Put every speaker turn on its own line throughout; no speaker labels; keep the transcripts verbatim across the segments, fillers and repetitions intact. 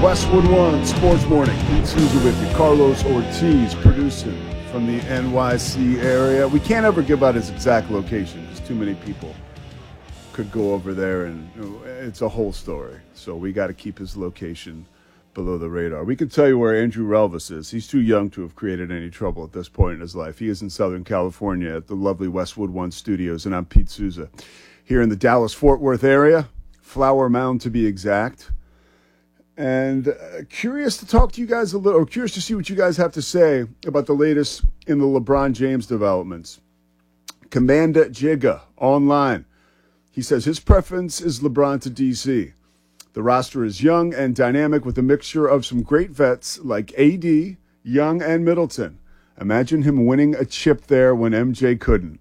Westwood One Sports Morning. Pete Souza with you. Carlos Ortiz producing from the N Y C area. We can't ever give out his exact location because too many people could go over there and you know, it's a whole story. So we got to keep his location below the radar. We can tell you where Andrew Relvis is. He's too young to have created any trouble at this point in his life. He is in Southern California at the lovely Westwood One Studios, and I'm Pete Souza here in the Dallas-Fort Worth area, Flower Mound to be exact. And uh, curious to talk to you guys a little, or curious to see what you guys have to say about the latest in the LeBron James developments. Commander Jigga online. He says his preference is LeBron to D C. The roster is young and dynamic with a mixture of some great vets like A D, Young, and Middleton. Imagine him winning a chip there when M J couldn't.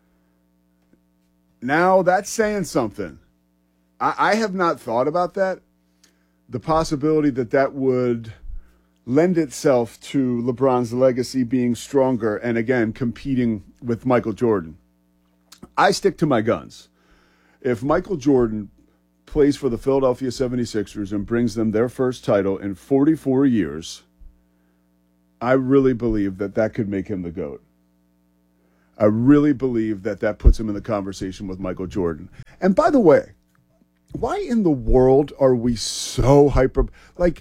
Now that's saying something. I, I have not thought about that. The possibility that that would lend itself to LeBron's legacy being stronger and, again, competing with Michael Jordan. I stick to my guns. If Michael Jordan plays for the Philadelphia seventy-sixers and brings them their first title in forty-four years, I really believe that that could make him the GOAT. I really believe that that puts him in the conversation with Michael Jordan. And by the way, why in the world are we so hyper? Like,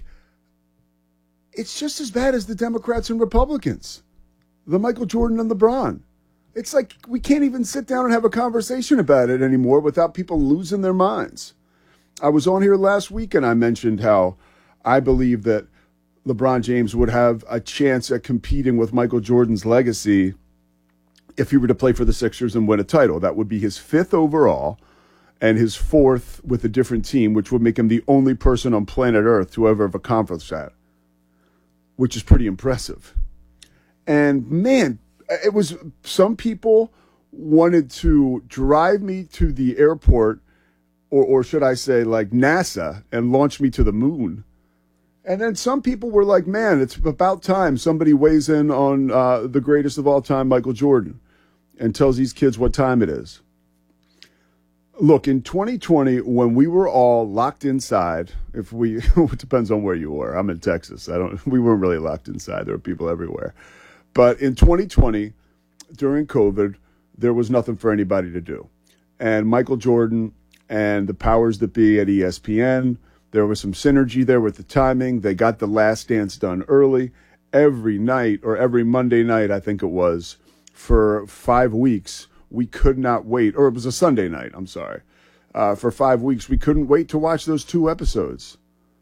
it's just as bad as the Democrats and Republicans, the Michael Jordan and LeBron. It's like we can't even sit down and have a conversation about it anymore without people losing their minds. I was on here last week and I mentioned how I believe that LeBron James would have a chance at competing with Michael Jordan's legacy if he were to play for the Sixers and win a title. That would be his fifth overall and his fourth with a different team, which would make him the only person on planet Earth to ever have accomplished that, which is pretty impressive. And man, it was, some people wanted to drive me to the airport, or, or should I say like NASA, and launch me to the moon. And then some people were like, man, it's about time somebody weighs in on uh, the greatest of all time, Michael Jordan, and tells these kids what time it is. Look, in twenty twenty, when we were all locked inside, if we, it depends on where you were. I'm in Texas. I don't, we weren't really locked inside. There were people everywhere. But in twenty twenty, during COVID, there was nothing for anybody to do. And Michael Jordan and the powers that be at E S P N, there was some synergy there with the timing. They got The Last Dance done early. Every night, or every Monday night, I think it was, for five weeks, we could not wait, or it was a Sunday night, I'm sorry. Uh, for five weeks, we couldn't wait to watch those two episodes.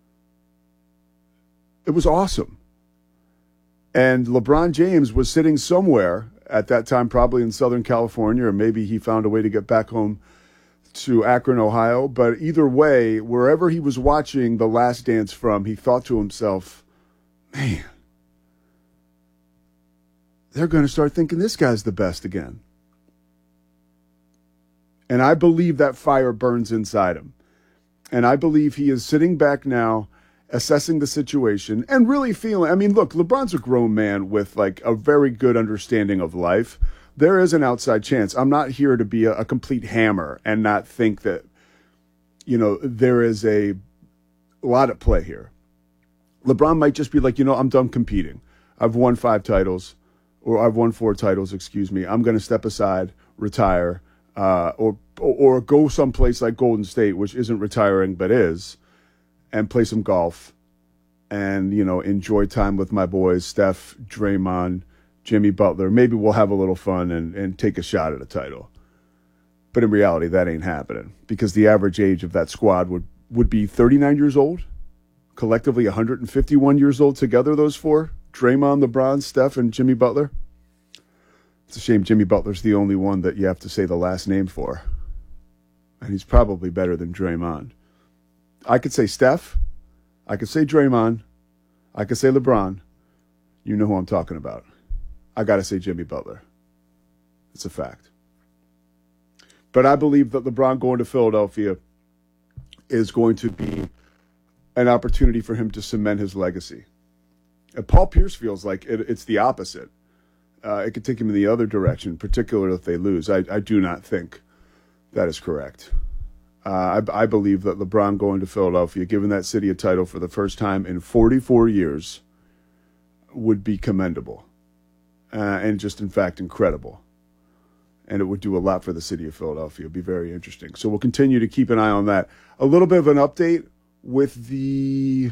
It was awesome. And LeBron James was sitting somewhere at that time, probably in Southern California, or maybe he found a way to get back home to Akron, Ohio. But either way, wherever he was watching The Last Dance from, he thought to himself, man, they're going to start thinking this guy's the best again. And I believe that fire burns inside him. And I believe he is sitting back now, assessing the situation and really feeling, I mean, look, LeBron's a grown man with like a very good understanding of life. There is an outside chance. I'm not here to be a, a complete hammer and not think that, you know, there is a lot at play here. LeBron might just be like, you know, I'm done competing. I've won five titles, or I've won four titles, excuse me. I'm going to step aside, retire, uh, or, or go someplace like Golden State, which isn't retiring but is, and play some golf and, you know, enjoy time with my boys, Steph, Draymond, Jimmy Butler. Maybe we'll have a little fun and, and take a shot at a title. But in reality, that ain't happening because the average age of that squad would, would be thirty-nine years old, collectively one hundred fifty-one years old together, those four, Draymond, LeBron, Steph, and Jimmy Butler. It's a shame Jimmy Butler's the only one that you have to say the last name for. And he's probably better than Draymond. I could say Steph. I could say Draymond. I could say LeBron. You know who I'm talking about. I got to say Jimmy Butler. It's a fact. But I believe that LeBron going to Philadelphia is going to be an opportunity for him to cement his legacy. And Paul Pierce feels like it, it's the opposite. Uh, it could take him in the other direction, particularly if they lose. I, I do not think that is correct. Uh, I, I believe that LeBron going to Philadelphia, giving that city a title for the first time in forty-four years, would be commendable. Uh, and just, in fact, incredible. And it would do a lot for the city of Philadelphia. It'd be very interesting. So we'll continue to keep an eye on that. A little bit of an update with the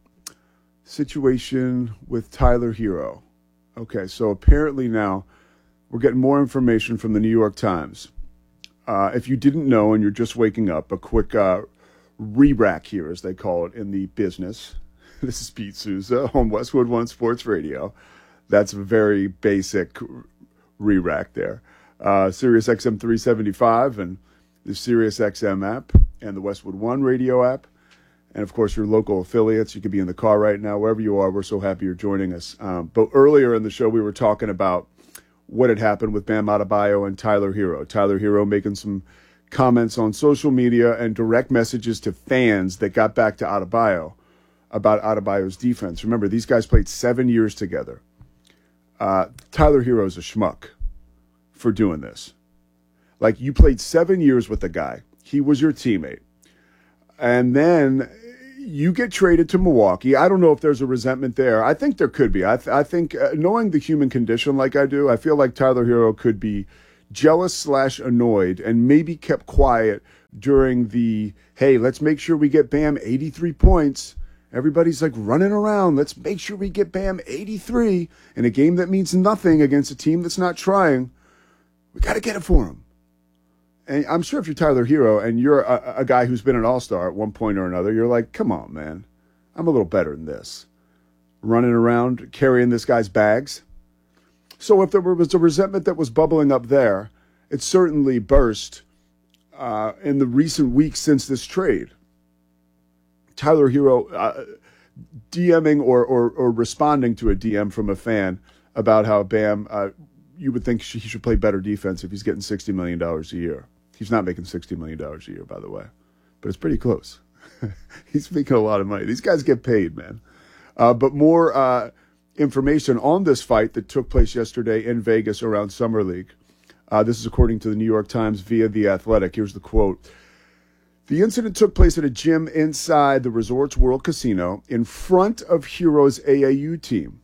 situation with Tyler Herro. Okay, so apparently now we're getting more information from the New York Times. Uh, if you didn't know and you're just waking up, a quick uh, re-rack here, as they call it in the business. This is Pete Souza on Westwood One Sports Radio. That's a very basic re-rack there. Uh, Sirius X M three seventy-five and the Sirius X M app and the Westwood One radio app. And, of course, your local affiliates. You could be in the car right now, wherever you are. We're so happy you're joining us. Um, but earlier in the show, we were talking about what had happened with Bam Adebayo and Tyler Herro. Tyler Herro making some comments on social media and direct messages to fans that got back to Adebayo about Adebayo's defense. Remember, these guys played seven years together. Uh, Tyler Herro's a schmuck for doing this. Like, you played seven years with the guy. He was your teammate. And then you get traded to Milwaukee. I don't know if there's a resentment there. I think there could be. I, th- I think uh, knowing the human condition like I do, I feel like Tyler Herro could be jealous slash annoyed and maybe kept quiet during the, hey, let's make sure we get Bam eighty-three points. Everybody's like running around. Let's make sure we get Bam eighty-three in a game that means nothing against a team that's not trying. We got to get it for him. And I'm sure if you're Tyler Herro and you're a, a guy who's been an all-star at one point or another, you're like, come on, man. I'm a little better than this. Running around, carrying this guy's bags. So if there was a resentment that was bubbling up there, it certainly burst uh, in the recent weeks since this trade. Tyler Herro uh, DMing or, or, or responding to a D M from a fan about how Bam, uh, you would think he should play better defense if he's getting sixty million dollars a year. He's not making sixty million dollars a year, by the way, but it's pretty close. He's making a lot of money. These guys get paid, man. Uh, but more uh, information on this fight that took place yesterday in Vegas around Summer League. Uh, this is according to the New York Times via The Athletic. Here's the quote. The incident took place at a gym inside the Resorts World Casino in front of Herro's A A U team.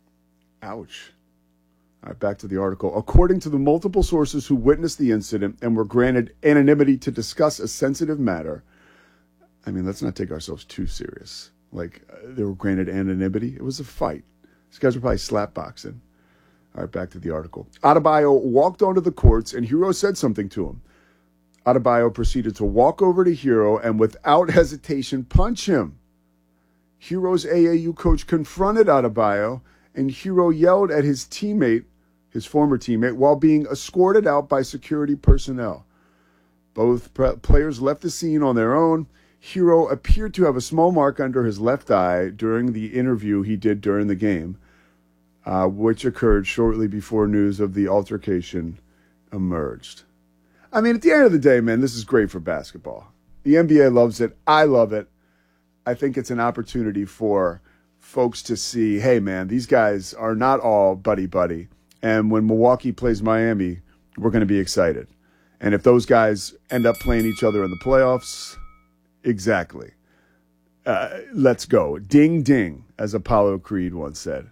Ouch. All right, back to the article. According to the multiple sources who witnessed the incident and were granted anonymity to discuss a sensitive matter, I mean, let's not take ourselves too serious. Like, uh, they were granted anonymity. It was a fight. These guys were probably slapboxing. All right, back to the article. Adebayo walked onto the courts, and Herro said something to him. Adebayo proceeded to walk over to Herro and, without hesitation, punch him. Herro's A A U coach confronted Adebayo, and Herro yelled at his teammate, his former teammate, while being escorted out by security personnel. Both pre- players left the scene on their own. Herro appeared to have a small mark under his left eye during the interview he did during the game, uh, which occurred shortly before news of the altercation emerged. I mean, at the end of the day, man, this is great for basketball. The N B A loves it. I love it. I think it's an opportunity for folks to see, hey, man, these guys are not all buddy-buddy. And when Milwaukee plays Miami, we're going to be excited. And if those guys end up playing each other in the playoffs, exactly. Uh, let's go. Ding, ding, as Apollo Creed once said.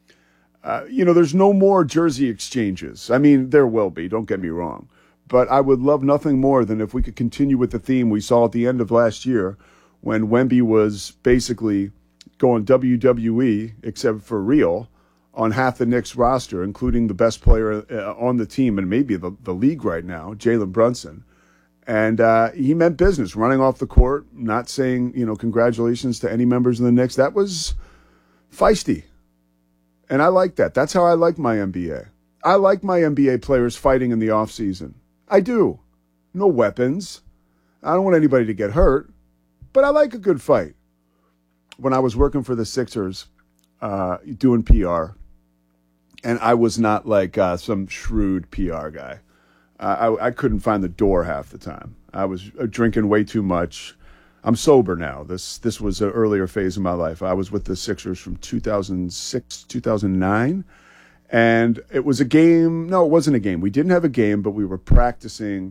Uh, you know, there's no more jersey exchanges. I mean, there will be, don't get me wrong. But I would love nothing more than if we could continue with the theme we saw at the end of last year when Wemby was basically going W W E, except for real, on half the Knicks roster, including the best player uh, on the team and maybe the, the league right now, Jalen Brunson. And uh, he meant business, running off the court, not saying, you know, congratulations to any members of the Knicks. That was feisty. And I like that. That's how I like my N B A. I like my N B A players fighting in the offseason. I do. No weapons. I don't want anybody to get hurt, but I like a good fight. When I was working for the Sixers, uh, doing P R, and I was not like uh, some shrewd P R guy. Uh, I, I couldn't find the door half the time. I was uh, drinking way too much. I'm sober now. This this was an earlier phase of my life. I was with the Sixers from two thousand six, two thousand nine, and it was a game. No, it wasn't a game. We didn't have a game, but we were practicing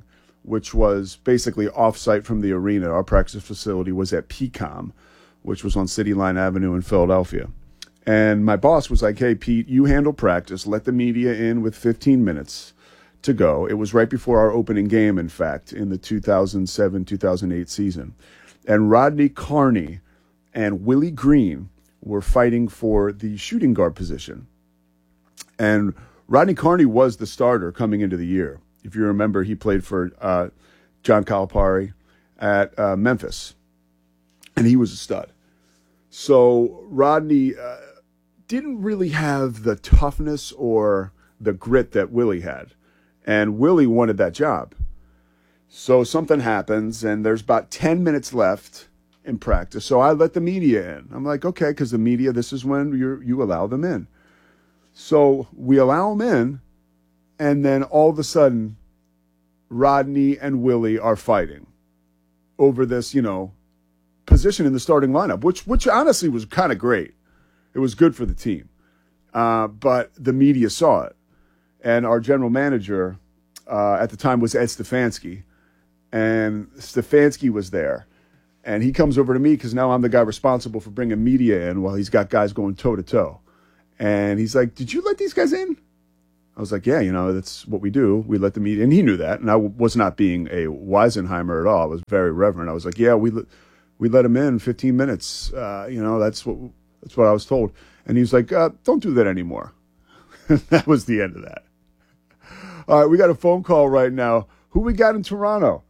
which was basically off-site from the arena. Our practice facility was at P COM, which was on City Line Avenue in Philadelphia. And my boss was like, hey, Pete, you handle practice. Let the media in with fifteen minutes to go. It was right before our opening game, in fact, in the two thousand seven two thousand eight season. And Rodney Carney and Willie Green were fighting for the shooting guard position. And Rodney Carney was the starter coming into the year. If you remember, he played for uh, John Calipari at uh, Memphis, and he was a stud. So Rodney uh, didn't really have the toughness or the grit that Willie had, and Willie wanted that job. So something happens, and there's about ten minutes left in practice. So I let the media in. I'm like, okay, because the media, this is when you you allow them in. So we allow them in, and then all of a sudden, Rodney and Willie are fighting over this, you know, position in the starting lineup, which which honestly was kind of great. It was good for the team. Uh, but the media saw it. And our general manager uh, at the time was Ed Stefanski. And Stefanski was there. And he comes over to me because now I'm the guy responsible for bringing media in while he's got guys going toe-to-toe. And he's like, did you let these guys in? I was like, yeah, you know, that's what we do. We let the media, and he knew that. And I w- was not being a Weisenheimer at all. I was very reverent. I was like, yeah, we let, we let him in fifteen minutes. Uh, you know, that's what that's what I was told. And he was like, uh, don't do that anymore. That was the end of that. All right, we got a phone call right now. Who we got in Toronto?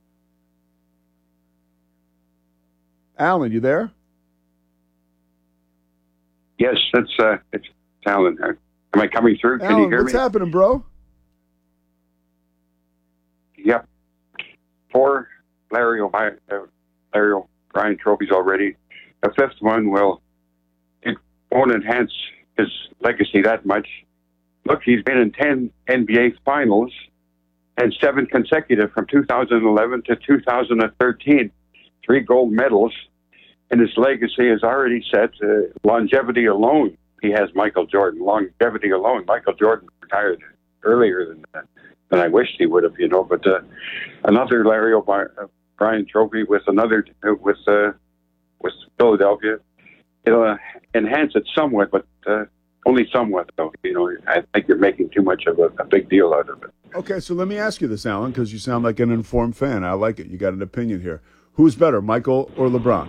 Alan, you there?
Yes, it's uh, it's Alan. Am I coming through? Can
Alan,
you hear
what's
me?
What's happening, bro?
Yep. Four Larry O'Brien, uh, Larry O'Brien trophies already. A fifth one will it won't enhance his legacy that much. Look, he's been in ten N B A finals and seven consecutive from two thousand eleven to two thousand thirteen. Three gold medals. And his legacy is already set. Uh, longevity alone, he has Michael Jordan. Longevity alone, Michael Jordan retired earlier than uh, than I wished he would have, you know. But uh, another Larry O'Brien trophy with another uh, with uh, with Philadelphia, it'll uh, enhance it somewhat, but uh, only somewhat, though. You know, I think you're making too much of a, a big deal out of it.
Okay, so let me ask you this, Alan, because you sound like an informed fan. I like it. You got an opinion here. Who's better, Michael or LeBron?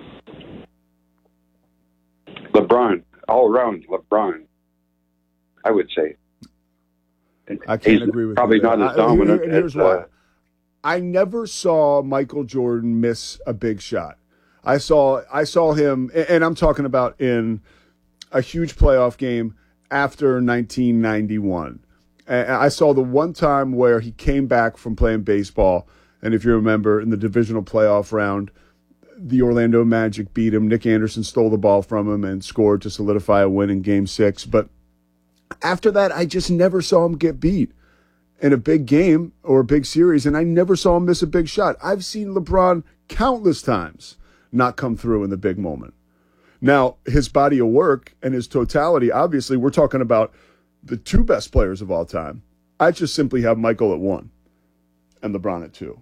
LeBron, all around LeBron, I would say.
I can't
He's
agree with
probably
you. Probably
not as
I,
dominant
here, here's
as...
why.
Uh,
I never saw Michael Jordan miss a big shot. I saw I saw him, and I'm talking about in a huge playoff game after nineteen ninety-one. I saw the one time where he came back from playing baseball, and if you remember, in the divisional playoff round, the Orlando Magic beat him. Nick Anderson stole the ball from him and scored to solidify a win in Game six. But after that, I just never saw him get beat in a big game or a big series, and I never saw him miss a big shot. I've seen LeBron countless times not come through in the big moment. Now, his body of work and his totality, obviously, we're talking about the two best players of all time. I just simply have Michael at one and LeBron at two.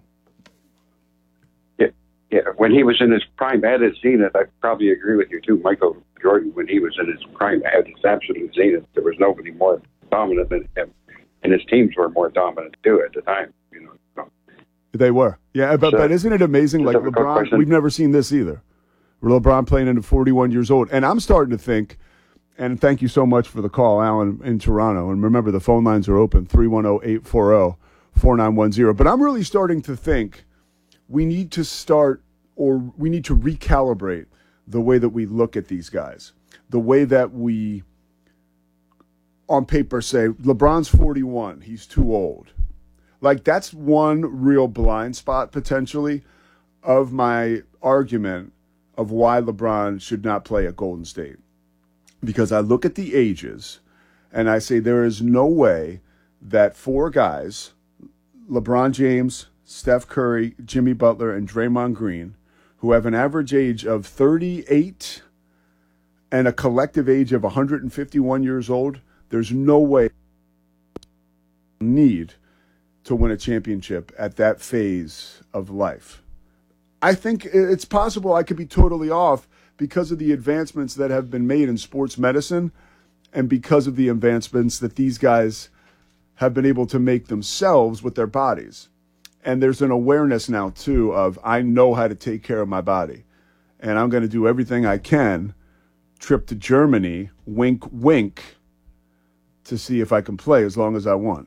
Yeah, when he was in his prime at his zenith, I probably agree with you too. Michael Jordan, when he was in his prime at his absolute zenith, there was nobody more dominant than him, and his teams were more dominant too at the time. You know, so.
They were, yeah. But
so,
but isn't it amazing? Like LeBron, we've never seen this either. LeBron playing into forty-one years old, and I'm starting to think. And thank you so much for the call, Alan, in Toronto. And remember, the phone lines are open, three one zero, eight four zero, four nine one zero. But I'm really starting to think we need to start, or we need to recalibrate the way that we look at these guys, the way that we, on paper, say, LeBron's forty-one, he's too old. Like, that's one real blind spot, potentially, of my argument of why LeBron should not play at Golden State. Because I look at the ages, and I say there is no way that four guys, LeBron James, Steph Curry, Jimmy Butler, and Draymond Green, who have an average age of thirty-eight and a collective age of one hundred fifty-one years old, there's no way need to win a championship at that phase of life. I think it's possible I could be totally off because of the advancements that have been made in sports medicine and because of the advancements that these guys have been able to make themselves with their bodies. And there's an awareness now, too, of I know how to take care of my body. And I'm going to do everything I can, trip to Germany, wink, wink, to see if I can play as long as I want.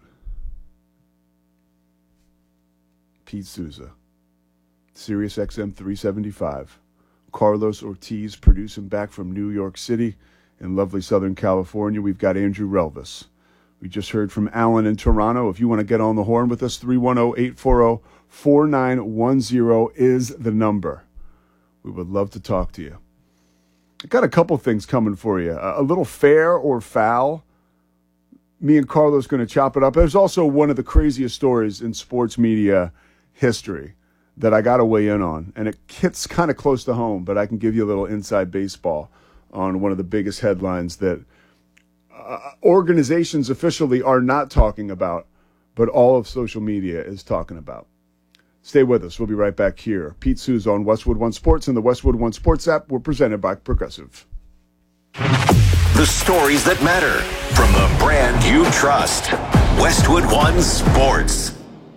Pete Souza, Sirius X M three seventy-five. Carlos Ortiz producing back from New York City in lovely Southern California. We've got Andrew Relvis. We just heard from Alan in Toronto. If you want to get on the horn with us, three one zero, eight four zero, four nine one zero is the number. We would love to talk to you. I got a couple things coming for you. A little fair or foul. Me and Carlos going to chop it up. There's also one of the craziest stories in sports media history that I got to weigh in on. And it hits kind of close to home, but I can give you a little inside baseball on one of the biggest headlines that uh, organizations officially are not talking about, but all of social media is talking about. Stay with us. We'll be right back here. Pete Souza on Westwood One Sports and the Westwood One Sports app. We're presented by Progressive.
The stories that matter from the brand you trust. Westwood One Sports.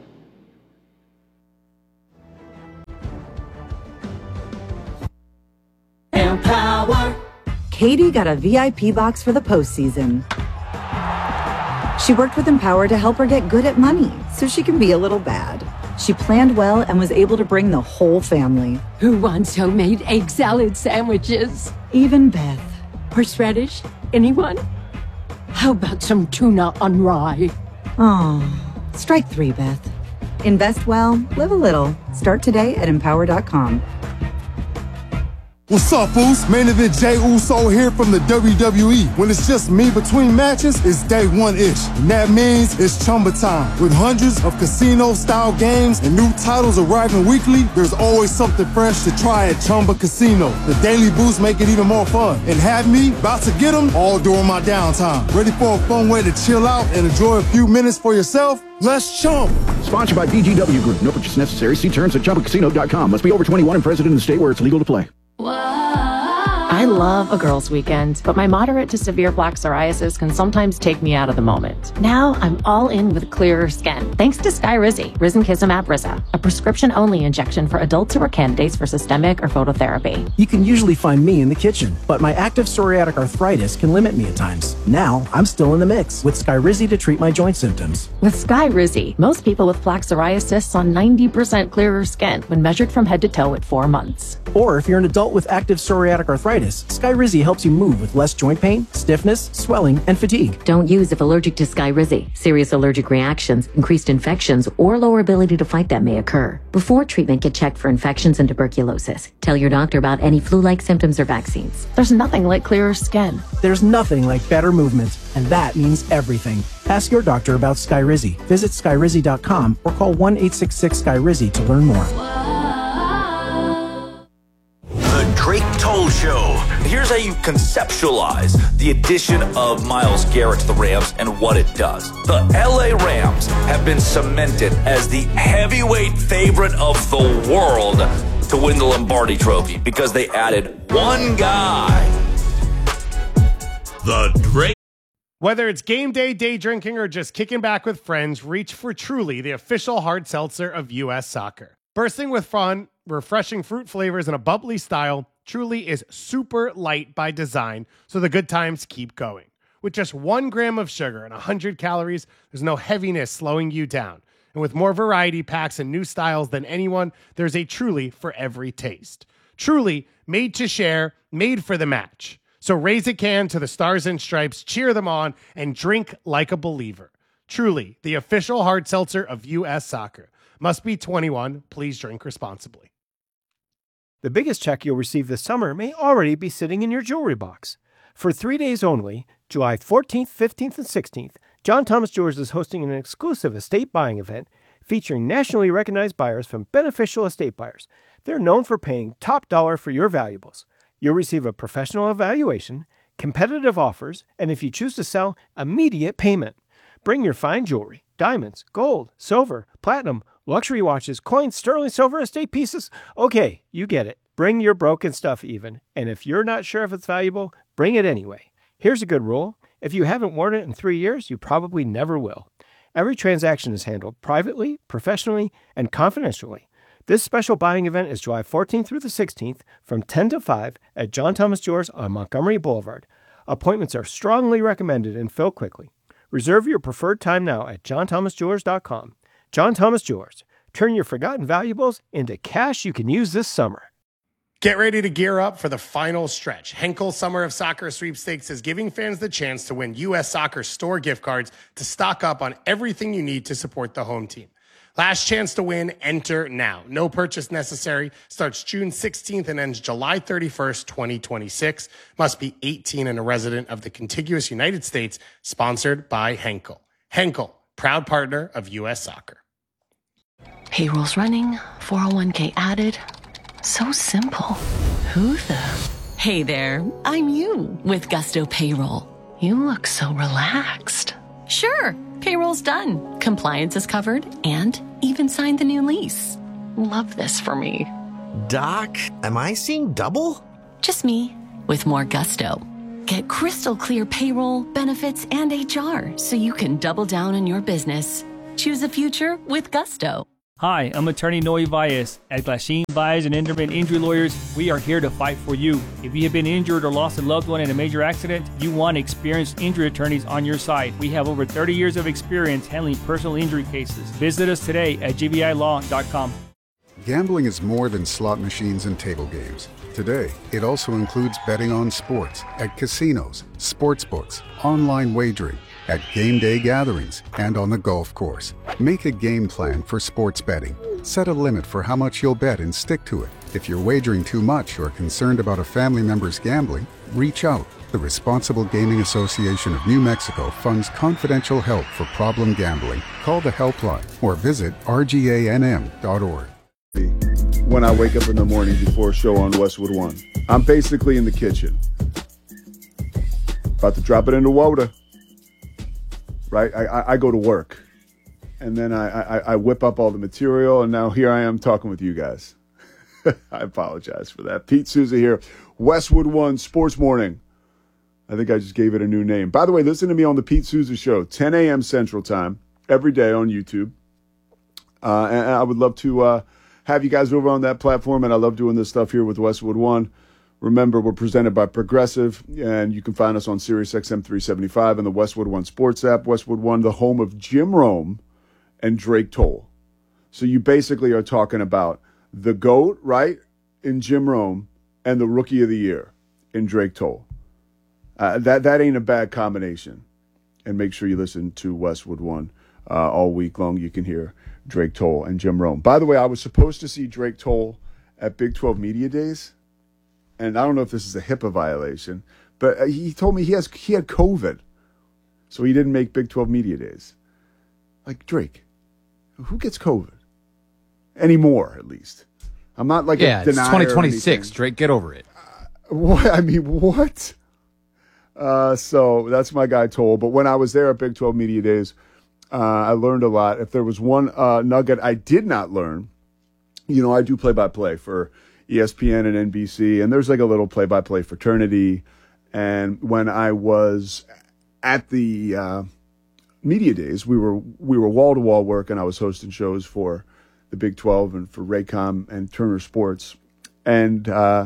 Empower. Katie got a V I P box for the postseason. She worked with Empower to help her get good at money so she can be a little bad. She planned well and was able to bring the whole family.
Who wants homemade egg salad sandwiches?
Even Beth.
Horseradish? Anyone? How about some tuna on rye?
Oh, strike three, Beth. Invest well, live a little. Start today at empower dot com.
What's up, Uso? Main event Jey Uso here from the W W E. When it's just me between matches, it's day one-ish. And that means it's Chumba time. With hundreds of casino-style games and new titles arriving weekly, there's always something fresh to try at Chumba Casino. The daily boosts make it even more fun. And have me about to get them all during my downtime. Ready for a fun way to chill out and enjoy a few minutes for yourself? Let's chump.
Sponsored by B G W Group. No purchase necessary. See terms at chumba casino dot com. Must be over twenty-one and present in the state where it's legal to play.
I love a girls' weekend, but my moderate to severe plaque psoriasis can sometimes take me out of the moment. Now I'm all in with clearer skin, thanks to Skyrizi, Risankizumab Riza, a prescription-only injection for adults who are candidates for systemic or phototherapy.
You can usually find me in the kitchen, but my active psoriatic arthritis can limit me at times. Now I'm still in the mix with Skyrizi to treat my joint symptoms.
With Skyrizi, most people with plaque psoriasis saw ninety percent clearer skin when measured from head to toe at four months.
Or if you're an adult with active psoriatic arthritis, Skyrizi helps you move with less joint pain, stiffness, swelling, and fatigue.
Don't use if allergic to Skyrizi. Serious allergic reactions, increased infections, or lower ability to fight them may occur. Before treatment, get checked for infections and tuberculosis. Tell your doctor about any flu-like symptoms or vaccines.
There's nothing like clearer skin.
There's nothing like better movement, and that means everything. Ask your doctor about Skyrizi. Visit Skyrizi dot com or call one eight six six Skyrizi to learn more.
The Drake Toll Show. Here's how you conceptualize the addition of Myles Garrett to the Rams and what it does. The L A Rams have been cemented as the heavyweight favorite of the world to win the Lombardi Trophy because they added one guy.
The Drake. Whether it's game day, day drinking, or just kicking back with friends, reach for Truly, the official hard seltzer of U S Soccer. Bursting with fun, refreshing fruit flavors, and a bubbly style, Truly is super light by design, so the good times keep going. With just one gram of sugar and one hundred calories, there's no heaviness slowing you down. And with more variety packs and new styles than anyone, there's a Truly for every taste. Truly, made to share, made for the match. So raise a can to the Stars and Stripes, cheer them on, and drink like a believer. Truly, the official hard seltzer of U S Soccer. Must be twenty-one. Please drink responsibly.
The biggest check you'll receive this summer may already be sitting in your jewelry box. For three days only, July fourteenth, fifteenth, and sixteenth, John Thomas Jewelers is hosting an exclusive estate buying event featuring nationally recognized buyers from Beneficial Estate Buyers. They're known for paying top dollar for your valuables. You'll receive a professional evaluation, competitive offers, and if you choose to sell, immediate payment. Bring your fine jewelry, diamonds, gold, silver, platinum, luxury watches, coins, sterling silver, estate pieces. Okay, you get it. Bring your broken stuff even. And if you're not sure if it's valuable, bring it anyway. Here's a good rule. If you haven't worn it in three years, you probably never will. Every transaction is handled privately, professionally, and confidentially. This special buying event is July fourteenth through the sixteenth from ten to five at John Thomas Jewelers on Montgomery Boulevard. Appointments are strongly recommended and fill quickly. Reserve your preferred time now at john thomas jewelers dot com. John Thomas Jewelers. Turn your forgotten valuables into cash you can use this summer.
Get ready to gear up for the final stretch. Henkel Summer of Soccer Sweepstakes is giving fans the chance to win U S Soccer store gift cards to stock up on everything you need to support the home team. Last chance to win, enter now. No purchase necessary. Starts June sixteenth and ends July thirty-first, twenty twenty-six. Must be eighteen and a resident of the contiguous United States. Sponsored by Henkel. Henkel, proud partner of U S Soccer.
Payroll's running, four oh one k added. So simple. Who the? Hey there, I'm you with Gusto Payroll. You look so relaxed. Sure, payroll's done. Compliance is covered and even signed the new lease. Love this for me.
Doc, am I seeing double?
Just me with more gusto. Get crystal clear payroll, benefits, and H R so you can double down on your business. Choose a future with Gusto.
Hi, I'm attorney Noe Valles. At Glasheen, Valles and Enderman Injury Lawyers, we are here to fight for you. If you have been injured or lost a loved one in a major accident, you want experienced injury attorneys on your side. We have over thirty years of experience handling personal injury cases. Visit us today at g v i law dot com.
Gambling is more than slot machines and table games. Today, it also includes betting on sports at casinos, sports books, online wagering, at game day gatherings, and on the golf course. Make a game plan for sports betting. Set a limit for how much you'll bet and stick to it. If you're wagering too much or concerned about a family member's gambling, reach out. The Responsible Gaming Association of New Mexico funds confidential help for problem gambling. Call the helpline or visit r g a n m dot org.
When I wake up in the morning before a show on Westwood One, I'm basically in the kitchen. About to drop it into water. Right? I, I, I go to work. And then I, I, I whip up all the material, and now here I am talking with you guys. I apologize for that. Pete Souza here. Westwood One Sports Morning. I think I just gave it a new name. By the way, listen to me on the Pete Souza Show, ten a.m. Central Time, every day on YouTube. Uh, and I would love to uh, have you guys over on that platform, and I love doing this stuff here with Westwood One. Remember, we're presented by Progressive, and you can find us on Sirius X M three seventy-five and the Westwood One Sports app. Westwood One, the home of Jim Rome and Drake Toll. So you basically are talking about the GOAT, right, in Jim Rome, and the Rookie of the Year in Drake Toll. Uh, that, that ain't a bad combination. And make sure you listen to Westwood One uh, all week long. You can hear Drake Toll and Jim Rome. By the way, I was supposed to see Drake Toll at Big twelve Media Days. And I don't know if this is a HIPAA violation, but he told me he has he had COVID, so he didn't make Big twelve Media Days. Like, Drake, who gets COVID? Anymore, at least. I'm not like
yeah,
a denier.
It's twenty twenty-six, Drake, get over it.
Uh, what? I mean, what? Uh, so that's my guy Toll. But when I was there at Big twelve Media Days, uh, I learned a lot. If there was one uh, nugget I did not learn, you know, I do play-by-play for E S P N and N B C, and there's like a little play-by-play fraternity. And when I was at the uh, media days, we were we were wall-to-wall work, and I was hosting shows for the Big twelve and for Raycom and Turner Sports. And uh,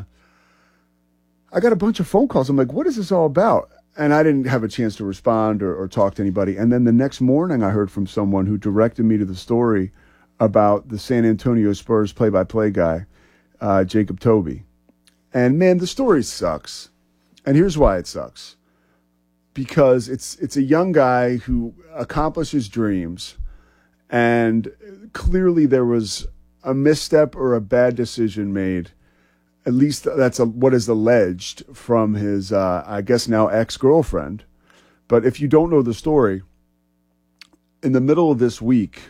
I got a bunch of phone calls. I'm like, what is this all about? And I didn't have a chance to respond or, or talk to anybody. And then the next morning, I heard from someone who directed me to the story about the San Antonio Spurs play-by-play guy, Uh, Jacob Toby. And man, the story sucks. And here's why it sucks. Because it's it's a young guy who accomplishes dreams, and clearly there was a misstep or a bad decision made. At least that's a, what is alleged from his, uh, I guess now ex-girlfriend. But if you don't know the story, in the middle of this week,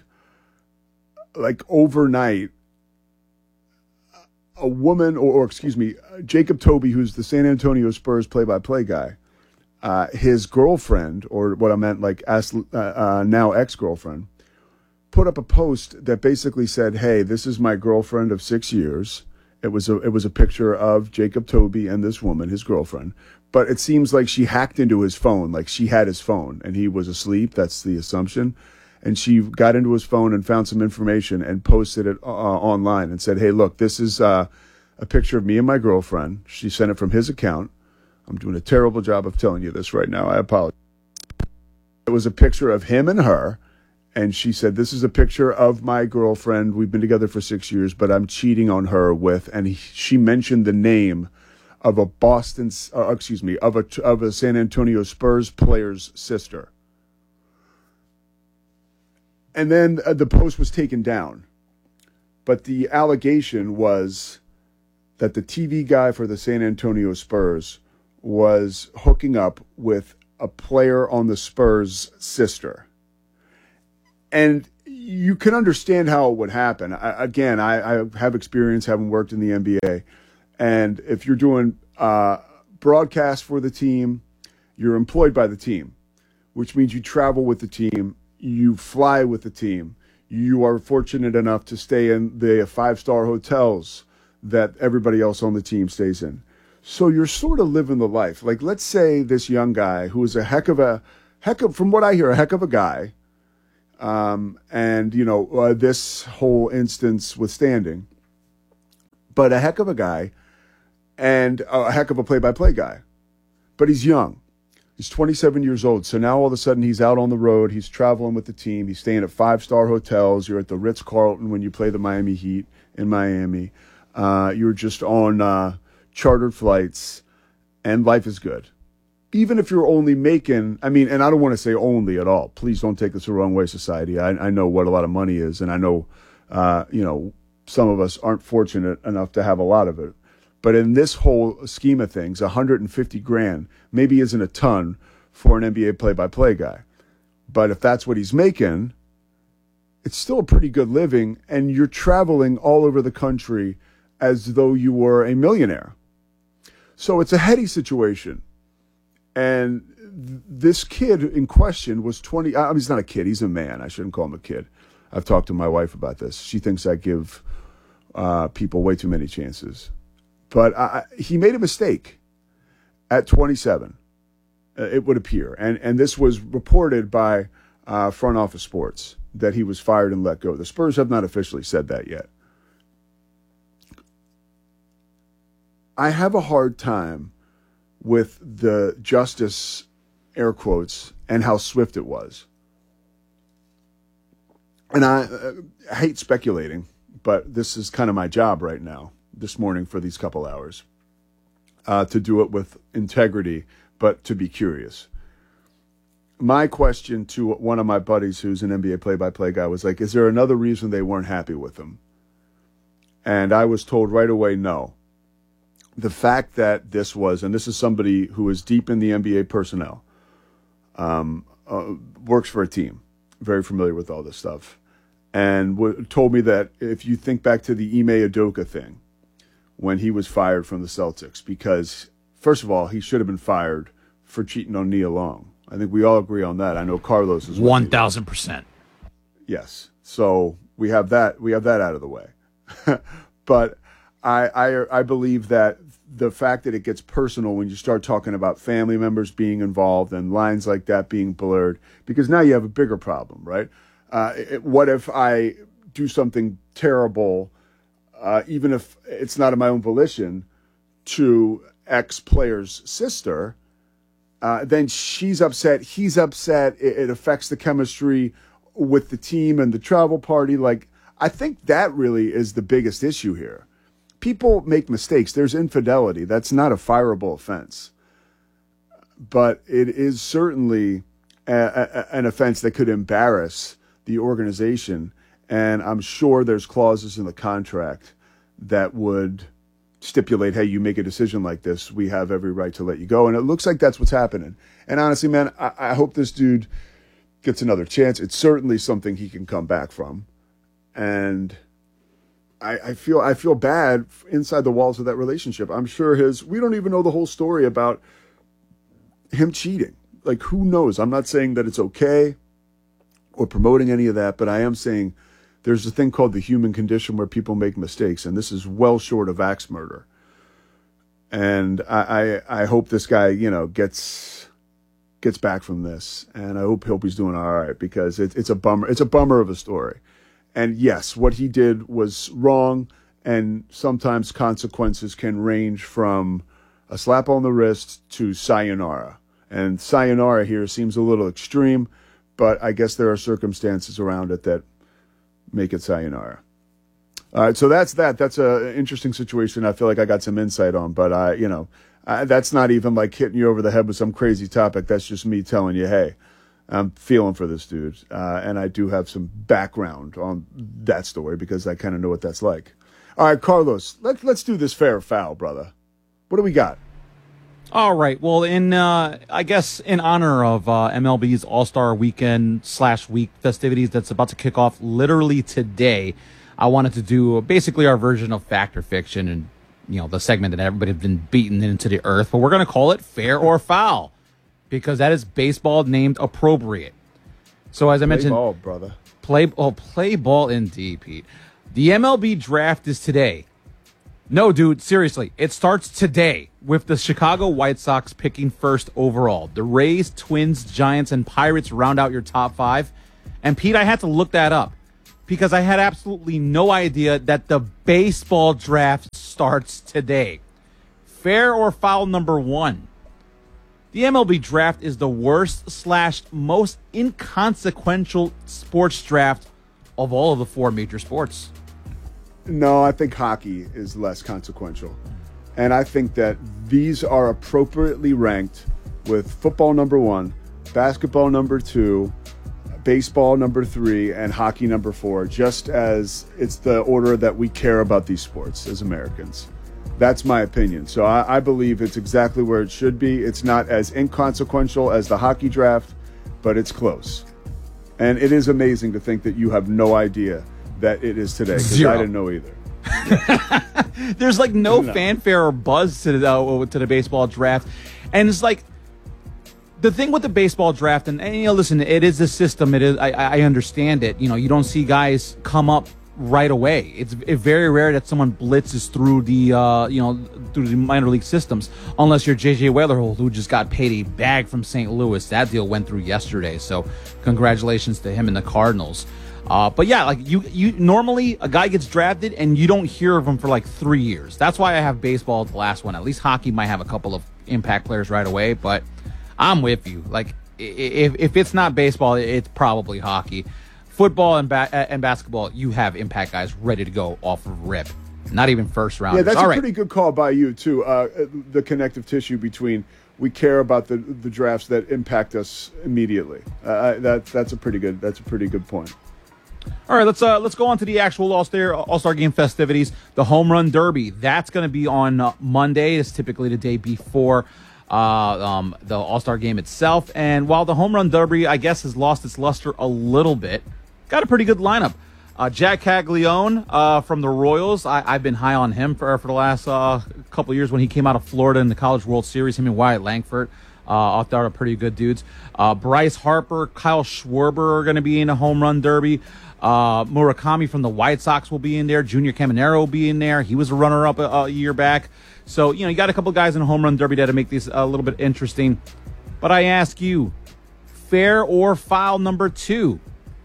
like overnight, a woman, or, or excuse me, Jacob Toby, who's the San Antonio Spurs play-by-play guy, uh, his girlfriend, or what I meant like as, uh, uh, now ex-girlfriend, put up a post that basically said, hey, this is my girlfriend of six years. It was a, it was a picture of Jacob Toby and this woman, his girlfriend. But it seems like she hacked into his phone, like she had his phone and he was asleep. That's the assumption. And she got into his phone and found some information and posted it uh, online and said, hey, look, this is uh, a picture of me and my girlfriend. She sent it from his account. I'm doing a terrible job of telling you this right now. I apologize. It was a picture of him and her. And she said, this is a picture of my girlfriend. We've been together for six years, but I'm cheating on her with, and he, she mentioned the name of a Boston, uh, excuse me, of a, of a San Antonio Spurs player's sister. And then uh, the post was taken down. But the allegation was that the T V guy for the San Antonio Spurs was hooking up with a player on the Spurs' sister. And you can understand how it would happen. I, again, I, I have experience having worked in the N B A. And if you're doing uh, broadcast for the team, you're employed by the team, which means you travel with the team, you fly with the team. You are fortunate enough to stay in the five-star hotels that everybody else on the team stays in. So you're sort of living the life. Like, let's say this young guy who is a heck of a, heck of, from what I hear, a heck of a guy, um, and, you know, uh, this whole instance withstanding, but a heck of a guy and a heck of a play-by-play guy. But he's young. He's twenty-seven years old. So now all of a sudden he's out on the road. He's traveling with the team. He's staying at five-star hotels. You're at the Ritz-Carlton when you play the Miami Heat in Miami. Uh, you're just on uh, chartered flights, and life is good. Even if you're only making, I mean, and I don't want to say only at all. Please don't take this the wrong way, society. I, I know what a lot of money is, and I know, uh, you know, some of us aren't fortunate enough to have a lot of it. But in this whole scheme of things, one hundred fifty grand maybe isn't a ton for an N B A play-by-play guy. But if that's what he's making, it's still a pretty good living, and you're traveling all over the country as though you were a millionaire. So it's a heady situation. And th- this kid in question was twenty. I mean, he's not a kid. He's a man. I shouldn't call him a kid. I've talked to my wife about this. She thinks I give uh, people way too many chances. But I, he made a mistake at twenty-seven, uh, it would appear. And and this was reported by uh, Front Office Sports, that he was fired and let go. The Spurs have not officially said that yet. I have a hard time with the justice, air quotes, and how swift it was. And I, uh, I hate speculating, but this is kind of my job right now, this morning for these couple hours, uh, to do it with integrity, but to be curious. My question to one of my buddies who's an N B A play-by-play guy was like, is there another reason they weren't happy with him? And I was told right away, no. The fact that this was, and this is somebody who is deep in the N B A personnel, um, uh, works for a team, very familiar with all this stuff, and w- told me that if you think back to the Ime Udoka thing, when he was fired from the Celtics, because, first of all, he should have been fired for cheating on Nia Long. I think we all agree on that. I know Carlos is
one thousand percent.
Yes. So we have that. We have that out of the way. But I, I I believe that the fact that it gets personal when you start talking about family members being involved and lines like that being blurred, because now you have a bigger problem, right? Uh, it, what if I do something terrible, uh, even if it's not of my own volition, to X player's sister? Uh, then she's upset, he's upset, it, it affects the chemistry with the team and the travel party. Like, I think that really is the biggest issue here. People make mistakes. There's infidelity. That's not a fireable offense. But it is certainly a, a, an offense that could embarrass the organization. And I'm sure there's clauses in the contract that would stipulate, hey, you make a decision like this, we have every right to let you go. And it looks like that's what's happening. And honestly, man, I, I hope this dude gets another chance. It's certainly something he can come back from. And I, I feel I feel bad inside the walls of that relationship. I'm sure his, we don't even know the whole story about him cheating. Like, who knows? I'm not saying that it's okay or promoting any of that, but I am saying there's a thing called the human condition where people make mistakes, and this is well short of axe murder. And I, I, I hope this guy, you know, gets gets back from this, and I hope hope he's doing all right, because it, it's a bummer. It's a bummer of a story. And yes, what he did was wrong, and sometimes consequences can range from a slap on the wrist to sayonara. And sayonara here seems a little extreme, but I guess there are circumstances around it that make it sayonara. All right, so that's that. That's an interesting situation. I feel like I got some insight on, but I, you know, I, that's not even like hitting you over the head with some crazy topic. That's just me telling you, hey, I'm feeling for this dude, uh, and I do have some background on that story because I kind of know what that's like. All right, Carlos, let's let's do this fair or foul, brother. What do we got?
All right. Well, in uh, I guess in honor of uh, M L B's All-Star Weekend slash Week festivities that's about to kick off literally today, I wanted to do basically our version of Fact or Fiction, and you know the segment that everybody's been beaten into the earth. But we're going to call it Fair or Foul because that is baseball named appropriate. So as I
play
mentioned,
ball, brother.
Play oh, play ball indeed, Pete. The M L B draft is today. No, dude, seriously, it starts today with the Chicago White Sox picking first overall. The Rays, Twins, Giants, and Pirates round out your top five. And, Pete, I had to look that up because I had absolutely no idea that the baseball draft starts today. Fair or foul number one. The M L B draft is the worst slash most inconsequential sports draft of all of the four major sports.
No, I think hockey is less consequential. And I think that these are appropriately ranked with football number one, basketball number two, baseball number three, and hockey number four, just as it's the order that we care about these sports as Americans. That's my opinion. So I, I believe it's exactly where it should be. It's not as inconsequential as the hockey draft, but it's close. And it is amazing to think that you have no idea that it is today, because I didn't know either.
There's like no, no fanfare or buzz to the uh, to the baseball draft, and it's like the thing with the baseball draft. And, and you know, listen, it is a system. It is. I, I understand it. You know, you don't see guys come up right away. It's, it's very rare that someone blitzes through the uh, you know through the minor league systems, unless you're J J Wetherholt, who just got paid a bag from Saint Louis. That deal went through yesterday, so congratulations to him and the Cardinals. Uh, but yeah, like you, you normally a guy gets drafted and you don't hear of him for like three years. That's why I have baseball as the last one. At least hockey might have a couple of impact players right away. But I'm with you. Like if if it's not baseball, it's probably hockey. Football and ba- and basketball, you have impact guys ready to go off of rip. Not even first round.
Yeah, that's
All
a
right.
pretty good call by you too. Uh, the connective tissue between we care about the the drafts that impact us immediately. Uh, that that's a pretty good. That's a pretty good point.
All right, let's uh, let's go on to the actual All-Star All-Star Game festivities. The Home Run Derby, that's going to be on uh, Monday. It's typically the day before uh, um, the All-Star Game itself. And while the Home Run Derby, I guess, has lost its luster a little bit, got a pretty good lineup. Uh, Jack Caglione uh, from the Royals, I, I've been high on him for for the last uh, couple of years when he came out of Florida in the College World Series. Him and Wyatt Langford. Uh, I thought are pretty good dudes. Uh, Bryce Harper, Kyle Schwarber are going to be in a home run derby. Uh, Murakami from the White Sox will be in there. Junior Caminero will be in there. He was a runner-up a, a year back. So, you know, you got a couple guys in a home run derby that to make these a little bit interesting. But I ask you, fair or foul number two?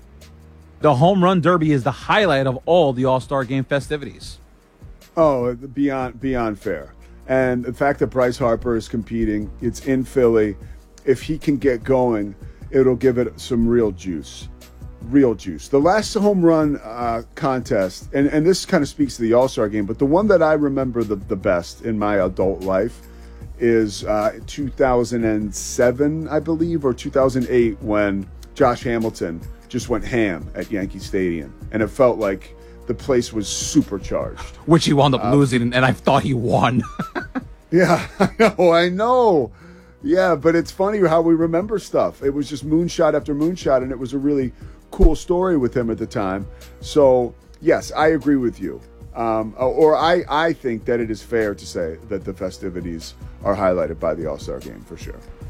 The home run derby is the highlight of all the All-Star Game festivities.
Oh, beyond beyond fair. And the fact that Bryce Harper is competing, it's in Philly. If he can get going, it'll give it some real juice. Real juice. The last home run uh, contest, and, and this kind of speaks to the All-Star Game, but the one that I remember the, the best in my adult life is uh, two thousand seven, I believe, or two thousand eight, when Josh Hamilton just went ham at Yankee Stadium. And it felt like the place was supercharged.
Which he wound up uh, losing, and I thought he won.
Yeah, I know, I know. Yeah, but it's funny how we remember stuff. It was just moonshot after moonshot, and it was a really cool story with him at the time. So, yes, I agree with you. Um, or I, I think that it is fair to say that the festivities are highlighted by the All-Star Game for sure.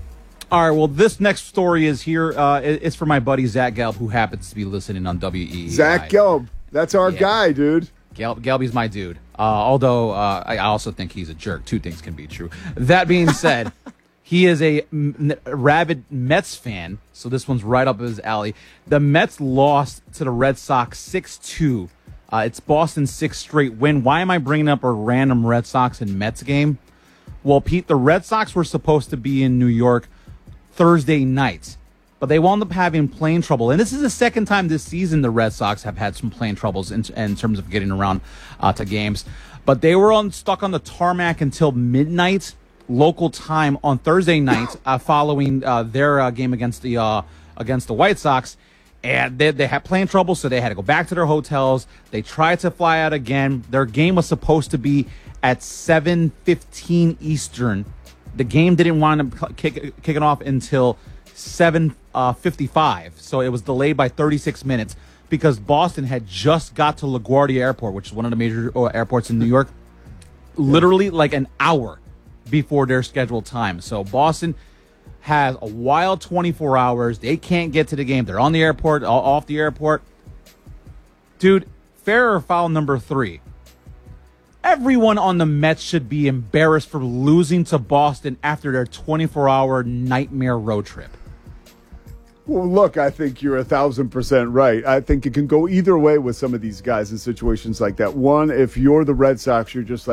All right, well, this next story is here. Uh, it- it's for my buddy Zach Gelb, who happens to be listening on W E E.
Zach Gelb. That's our
Yeah.
guy, dude.
Gelb, Gelby's my dude. Uh, although uh, I also think he's a jerk. Two things can be true. That being said, he is a m- rabid Mets fan, so this one's right up his alley. The Mets lost to the Red Sox six two. Uh, it's Boston's sixth straight win. Why am I bringing up a random Red Sox and Mets game? Well, Pete, the Red Sox were supposed to be in New York Thursday night, but they wound up having plane trouble. And this is the second time this season the Red Sox have had some plane troubles in, in terms of getting around uh, to games. But they were on, stuck on the tarmac until midnight local time on Thursday night uh, following uh, their uh, game against the uh, against the White Sox. And they, they had plane trouble, so they had to go back to their hotels. They tried to fly out again. Their game was supposed to be at seven fifteen Eastern. The game didn't wind up kick, kicking off until seven fifty-five, so it was delayed by thirty-six minutes because Boston had just got to LaGuardia Airport, which is one of the major airports in New York, literally like an hour before their scheduled time. So Boston has a wild twenty-four hours. They can't get to the game. They're on the airport, off the airport. Dude, fair or foul number three. Everyone on the Mets should be embarrassed for losing to Boston after their twenty-four hour nightmare road trip.
Well, look, I think you're a thousand percent right. I think it can go either way with some of these guys in situations like that. One, if you're the Red Sox, you're just like,